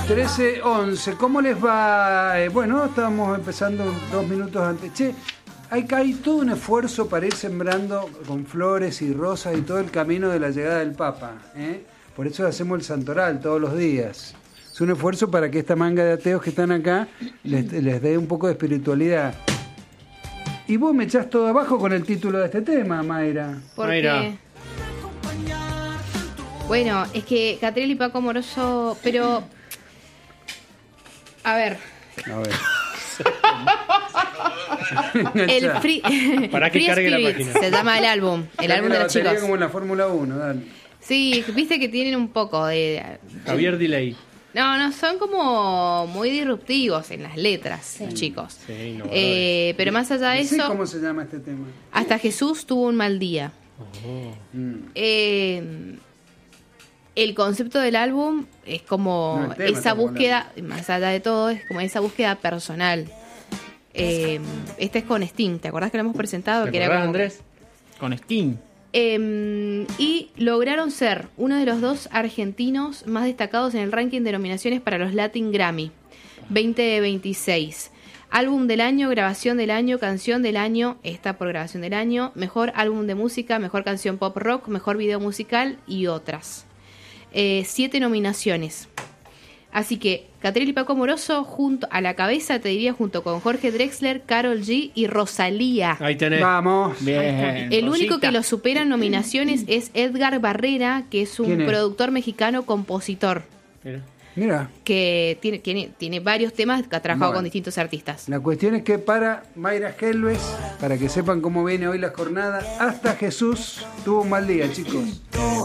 13:11, ¿cómo les va? Bueno, estábamos empezando 2 minutos antes. Che, hay todo un esfuerzo para ir sembrando con flores y rosas y todo el camino de la llegada del Papa. Por eso hacemos el santoral todos los días. Es un esfuerzo para que esta manga de ateos que están acá les dé un poco de espiritualidad. Y vos me echás todo abajo con el título de este tema, Mayra. ¿Por Mayra. qué? Bueno, es que Catriel y Paco Amoroso, pero... A ver. El Para que Free cargue la Spirits página. se llama el álbum de los chicos. Como en la Fórmula 1, dale. Sí, viste que tienen un poco de... Javier Delay. No, son como muy disruptivos en las letras, los chicos. Sí, no, pero más allá de ¿Sí? eso, ¿Cómo se llama este tema? hasta Jesús tuvo un mal día. El concepto del álbum es como No, el tema esa estamos búsqueda, más allá de todo, es como esa búsqueda personal. Este es con Sting, ¿te acordás que lo hemos presentado? ¿Te Que era acordás, como... Andrés? Con Steam. Y lograron ser uno de los 2 argentinos más destacados en el ranking de nominaciones para los Latin Grammy 2026. Álbum del año, grabación del año, canción del año, esta por grabación del año, mejor álbum de música, mejor canción pop rock, mejor video musical y otras. 7 nominaciones. Así que Catriel y Paco Amoroso junto a la cabeza, te diría, junto con Jorge Drexler, Karol G y Rosalía. Ahí tenés. Vamos. Bien. El único Rosita. que lo supera en nominaciones es Edgar Barrera, que es un ¿Quién es? productor mexicano compositor, Mira, que tiene varios temas que ha trabajado Bueno. con distintos artistas. la cuestión es que para Mayra Helves, para que sepan cómo viene hoy la jornada, hasta Jesús tuvo un mal día, chicos.